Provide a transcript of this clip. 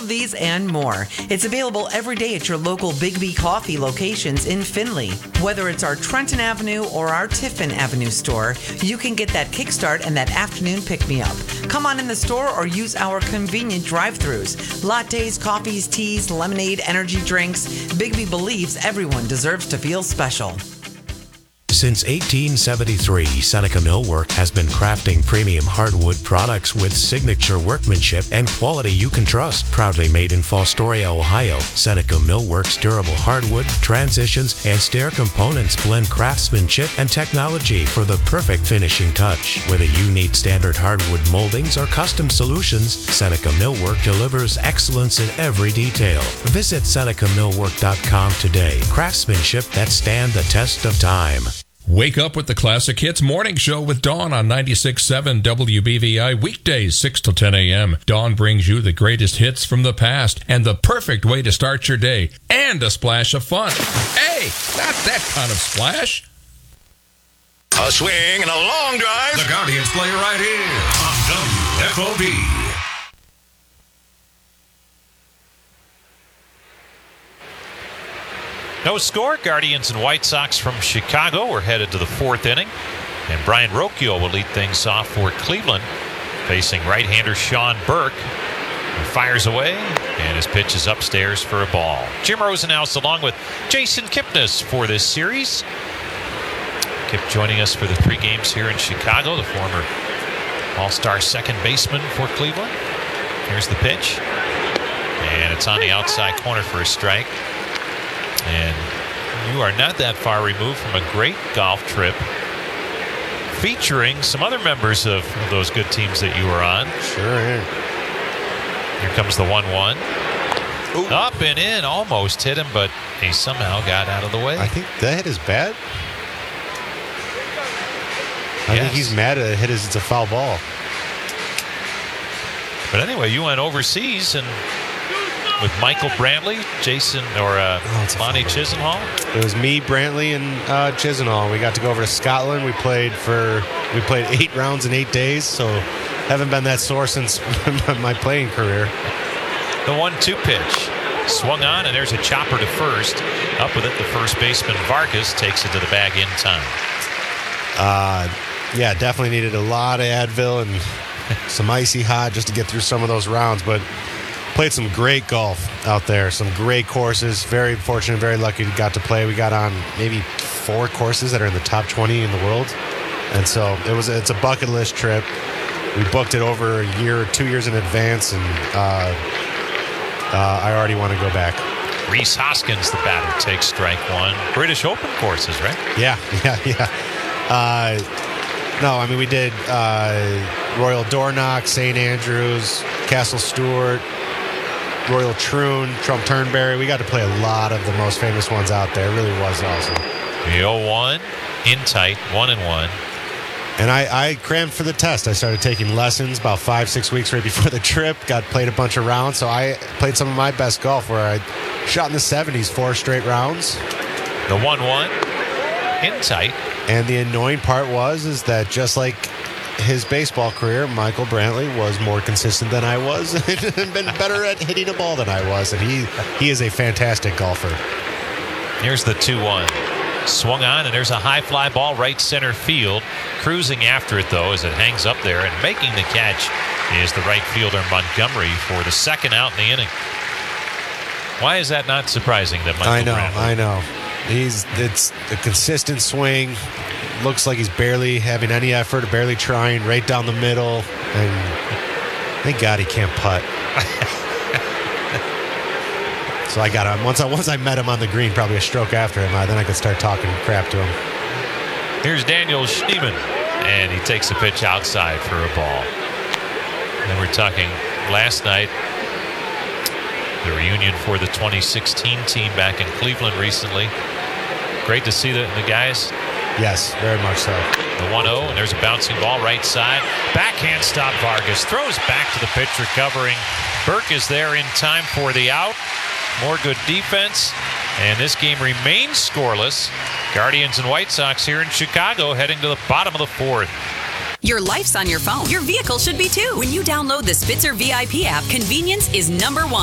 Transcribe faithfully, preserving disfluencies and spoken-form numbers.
of these and more. It's available every day at your local Big B Coffee locations in Findlay. Whether it's our Trenton Avenue or our Tiffin Avenue store, you can get that kickstart and that afternoon pick-me-up. Come on in the store or use our convenient drive-thrus. Lattes, coffees, teas, lemonade, energy drinks. Big B believes everyone deserves to feel special. Since eighteen seventy-three, Seneca Millwork has been crafting premium hardwood products with signature workmanship and quality you can trust. Proudly made in Fostoria, Ohio, Seneca Millwork's durable hardwood, transitions, and stair components blend craftsmanship and technology for the perfect finishing touch. Whether you need standard hardwood moldings or custom solutions, Seneca Millwork delivers excellence in every detail. Visit Seneca Millwork dot com today. Craftsmanship that stand the test of time. Wake up with the Classic Hits Morning Show with Dawn on ninety-six point seven W B V I, weekdays six to ten a.m. Dawn brings you the greatest hits from the past and the perfect way to start your day, and a splash of fun. Hey, not that kind of splash. A swing and a long drive. The Guardians play right here on W F O B. No score. Guardians and White Sox from Chicago. We're headed to the fourth inning. And Brian Rocchio will lead things off for Cleveland, facing right-hander Sean Burke, who fires away, and his pitch is upstairs for a ball. Jim Rosenhaus along with Jason Kipnis for this series. Kip joining us for the three games here in Chicago, the former all-star second baseman for Cleveland. Here's the pitch. And it's on the outside corner for a strike. And you are not that far removed from a great golf trip featuring some other members of, of those good teams that you were on. Sure am. Here comes the one one. Up and in, almost hit him, but he somehow got out of the way. I think that hit is bad. I Yes. think he's mad at it hit as it's a foul ball. But anyway, you went overseas and with Michael Brantley, Jason, or uh, Oh, Lonnie Chisenhall. It was me, Brantley, and uh, Chisenhall. We got to go over to Scotland. We played for we played eight rounds in eight days, so haven't been that sore since my playing career. The one two pitch. Swung on, and there's a chopper to first. Up with it, the first baseman, Vargas, takes it to the bag in time. Uh, yeah, definitely needed a lot of Advil and some icy hot just to get through some of those rounds, but played some great golf out there, some great courses. Very fortunate, very lucky we got to play. We got on maybe four courses that are in the top twenty in the world. And so it was. It's a bucket list trip. We booked it over a year or two years in advance, and uh, uh, I already want to go back. Rhys Hoskins, the batter, takes strike one. British Open courses, right? Yeah, yeah, yeah. Uh, no, I mean, we did uh, Royal Dornoch, Saint Andrews, Castle Stewart, Royal Troon, Trump Turnberry. We got to play a lot of the most famous ones out there. It really was awesome. The oh one, in tight, one and one. And I, I crammed for the test. I started taking lessons about five, six weeks right before the trip. Got played a bunch of rounds, so I played some of my best golf where I shot in the seventies, four straight rounds. The one one, in tight. And the annoying part was is that just like his baseball career, Michael Brantley was more consistent than I was and been better at hitting a ball than I was. And he, he is a fantastic golfer. Here's the two one. Swung on, and there's a high fly ball right center field. Cruising after it, though, as it hangs up there, and making the catch is the right fielder Montgomery for the second out in the inning. Why is that not surprising that Michael I know, Brantley? I know. He's it's a consistent swing. Looks like he's barely having any effort, barely trying, right down the middle. And thank God he can't putt. So I got him. Once I once I met him on the green, probably a stroke after him, uh, then I could start talking crap to him. Here's Daniel Schneemann, and he takes a pitch outside for a ball. And we're talking last night, the reunion for the twenty sixteen team back in Cleveland recently. Great to see the, the guys. Yes, very much so. The one oh, and there's a bouncing ball right side. Backhand stop Vargas. Throws back to the pitch, recovering. Burke is there in time for the out. More good defense. And this game remains scoreless. Guardians and White Sox here in Chicago heading to the bottom of the fourth. Your life's on your phone. Your vehicle should be too. When you download the Spitzer V I P app, convenience is number one.